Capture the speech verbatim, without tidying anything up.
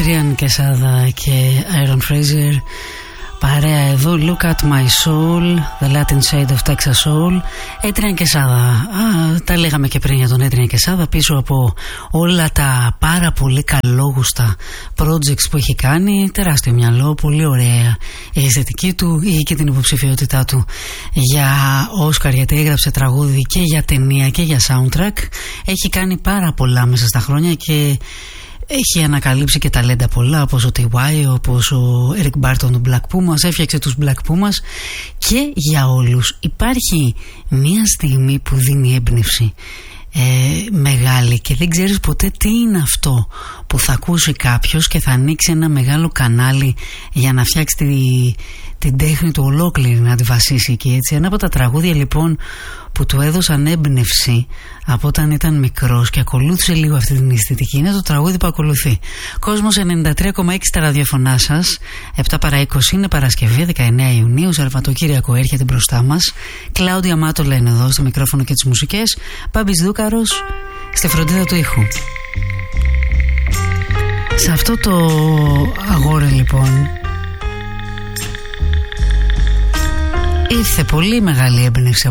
Adrian Quesada και Aaron Fraser. Παρέα εδώ, Look at my soul, The Latin Shade of Texas Soul. Adrian Quesada. Α, τα λέγαμε και πριν για τον Adrian Quesada. Πίσω από όλα τα πάρα πολύ καλόγουστα projects που έχει κάνει, τεράστιο μυαλό, πολύ ωραία η αισθητική του. Είχε και την υποψηφιότητά του για Όσκαρ, γιατί έγραψε τραγούδι και για ταινία και για soundtrack. Έχει κάνει πάρα πολλά μέσα στα χρόνια και έχει ανακαλύψει και ταλέντα πολλά, όπως ο τι γουάι, όπως ο Eric Barton του Black Pumas. Έφτιαξε τους Black Pumas. Και για όλους υπάρχει μία στιγμή που δίνει έμπνευση ε, μεγάλη και δεν ξέρεις ποτέ τι είναι αυτό που θα ακούσει κάποιος και θα ανοίξει ένα μεγάλο κανάλι για να φτιάξει τη, την τέχνη του ολόκληρη, να τη βασίσει εκεί, έτσι. Ένα από τα τραγούδια λοιπόν που του έδωσαν έμπνευση από όταν ήταν μικρός και ακολούθησε λίγο αυτή την αισθητική είναι το τραγούδι που ακολουθεί. Κόσμος ενενήντα τρία κόμμα έξι στα ραδιοφωνά σας. Επτά παρά είκοσι είναι Παρασκευή, δεκαεννέα Ιουνίου. Σαββατοκύριακο έρχεται μπροστά μας. Κλάουδια Μάτολα είναι εδώ στο μικρόφωνο και τις μουσικές. Μπάμπης Δούκαρος στη φροντίδα του ήχου. Σε αυτό το αγόρι λοιπόν ήρθε πολύ μεγάλη έμπνευση